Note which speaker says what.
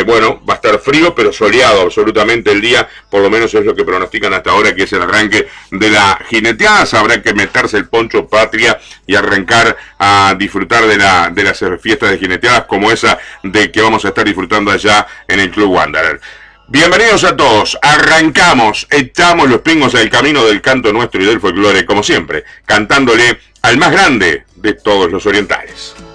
Speaker 1: bueno, va a estar frío pero soleado absolutamente el día, por lo menos es lo que pronostican hasta ahora, que es el arranque de la jineteada. Habrá que meterse el poncho patria y arrancar a disfrutar de las fiestas de jineteadas como esa de que vamos a estar disfrutando allá en el Club Wanderer. Bienvenidos a todos, arrancamos, echamos los pingos al camino del canto nuestro y del folclore, como siempre, cantándole al más grande de todos los orientales.